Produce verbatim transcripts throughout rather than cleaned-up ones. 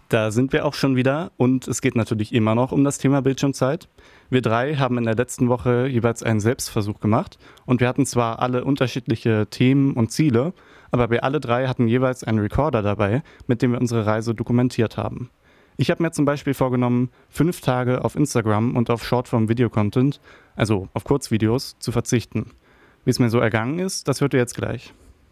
Da sind wir auch schon wieder und es geht natürlich immer noch um das Thema Bildschirmzeit. Wir drei haben in der letzten Woche jeweils einen Selbstversuch gemacht und wir hatten zwar alle unterschiedliche Themen und Ziele, aber wir alle drei hatten jeweils einen Recorder dabei, mit dem wir unsere Reise dokumentiert haben. Ich habe mir zum Beispiel vorgenommen, fünf Tage auf Instagram und auf Shortform-Video-Content, also auf Kurzvideos, zu verzichten. Wie es mir so ergangen ist, das hört ihr jetzt gleich.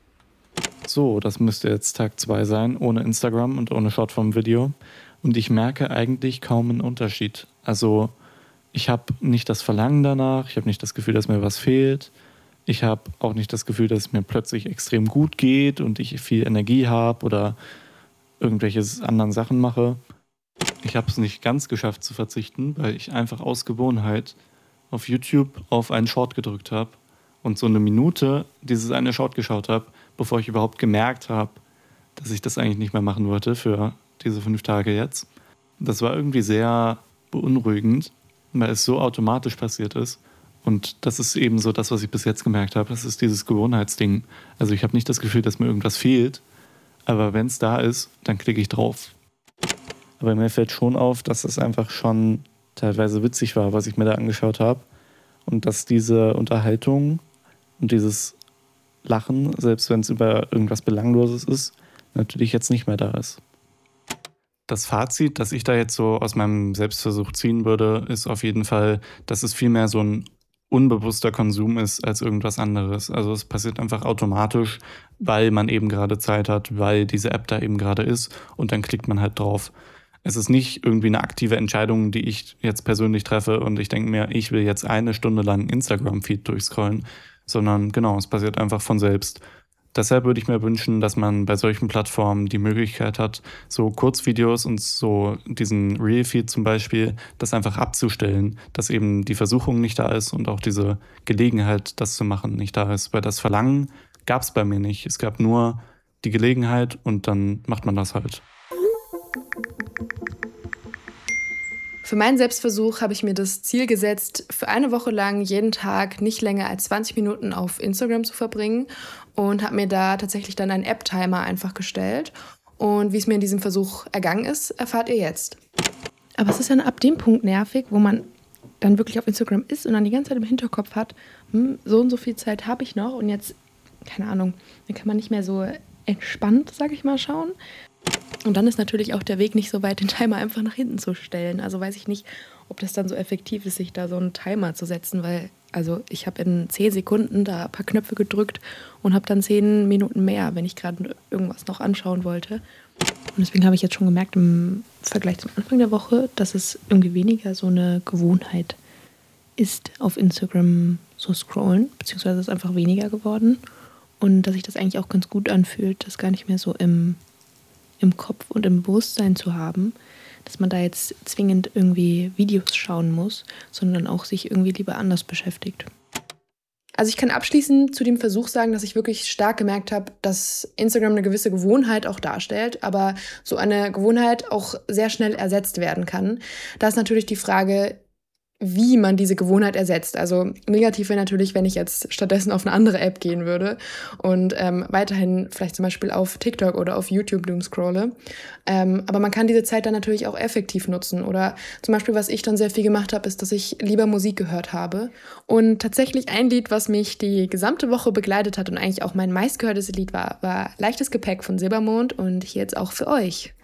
So, das müsste jetzt Tag zwei sein, ohne Instagram und ohne Shortform-Video. Und ich merke eigentlich kaum einen Unterschied. Also ich habe nicht das Verlangen danach, ich habe nicht das Gefühl, dass mir was fehlt. Ich habe auch nicht das Gefühl, dass es mir plötzlich extrem gut geht und ich viel Energie habe oder irgendwelche anderen Sachen mache. Ich habe es nicht ganz geschafft zu verzichten, weil ich einfach aus Gewohnheit auf YouTube auf einen Short gedrückt habe und so eine Minute dieses eine Short geschaut habe, bevor ich überhaupt gemerkt habe, dass ich das eigentlich nicht mehr machen wollte für diese fünf Tage jetzt. Das war irgendwie sehr beunruhigend, weil es so automatisch passiert ist. Und das ist eben so das, was ich bis jetzt gemerkt habe. Das ist dieses Gewohnheitsding. Also ich habe nicht das Gefühl, dass mir irgendwas fehlt, aber wenn es da ist, dann klicke ich drauf. Aber mir fällt schon auf, dass es einfach schon teilweise witzig war, was ich mir da angeschaut habe. Und dass diese Unterhaltung und dieses Lachen, selbst wenn es über irgendwas Belangloses ist, natürlich jetzt nicht mehr da ist. Das Fazit, das ich da jetzt so aus meinem Selbstversuch ziehen würde, ist auf jeden Fall, dass es viel mehr so ein unbewusster Konsum ist als irgendwas anderes. Also es passiert einfach automatisch, weil man eben gerade Zeit hat, weil diese App da eben gerade ist und dann klickt man halt drauf. Es ist nicht irgendwie eine aktive Entscheidung, die ich jetzt persönlich treffe und ich denke mir, ich will jetzt eine Stunde lang Instagram-Feed durchscrollen, sondern genau, es passiert einfach von selbst. Deshalb würde ich mir wünschen, dass man bei solchen Plattformen die Möglichkeit hat, so Kurzvideos und so diesen Reel-Feed zum Beispiel, das einfach abzustellen, dass eben die Versuchung nicht da ist und auch diese Gelegenheit, das zu machen, nicht da ist. Weil das Verlangen gab es bei mir nicht. Es gab nur die Gelegenheit und dann macht man das halt. Für meinen Selbstversuch habe ich mir das Ziel gesetzt, für eine Woche lang jeden Tag nicht länger als zwanzig Minuten auf Instagram zu verbringen und habe mir da tatsächlich dann einen App-Timer einfach gestellt. Und wie es mir in diesem Versuch ergangen ist, erfahrt ihr jetzt. Aber es ist dann ab dem Punkt nervig, wo man dann wirklich auf Instagram ist und dann die ganze Zeit im Hinterkopf hat, hm, so und so viel Zeit habe ich noch und jetzt, keine Ahnung, dann kann man nicht mehr so entspannt, sag ich mal, schauen. Und dann ist natürlich auch der Weg nicht so weit, den Timer einfach nach hinten zu stellen. Also weiß ich nicht, ob das dann so effektiv ist, sich da so einen Timer zu setzen, weil also ich habe in zehn Sekunden da ein paar Knöpfe gedrückt und habe dann zehn Minuten mehr, wenn ich gerade irgendwas noch anschauen wollte. Und deswegen habe ich jetzt schon gemerkt im Vergleich zum Anfang der Woche, dass es irgendwie weniger so eine Gewohnheit ist, auf Instagram so scrollen, beziehungsweise ist einfach weniger geworden. Und dass sich das eigentlich auch ganz gut anfühlt, das gar nicht mehr so im im Kopf und im Bewusstsein zu haben, dass man da jetzt zwingend irgendwie Videos schauen muss, sondern auch sich irgendwie lieber anders beschäftigt. Also ich kann abschließend zu dem Versuch sagen, dass ich wirklich stark gemerkt habe, dass Instagram eine gewisse Gewohnheit auch darstellt, aber so eine Gewohnheit auch sehr schnell ersetzt werden kann. Da ist natürlich die Frage, wie man diese Gewohnheit ersetzt. Also negativ wäre natürlich, wenn ich jetzt stattdessen auf eine andere App gehen würde und ähm, weiterhin vielleicht zum Beispiel auf TikTok oder auf YouTube doomscrolle. Ähm, aber man kann diese Zeit dann natürlich auch effektiv nutzen. Oder zum Beispiel, was ich dann sehr viel gemacht habe, ist, dass ich lieber Musik gehört habe. Und tatsächlich ein Lied, was mich die gesamte Woche begleitet hat und eigentlich auch mein meistgehörtes Lied war, war Leichtes Gepäck von Silbermond und hier jetzt auch für euch.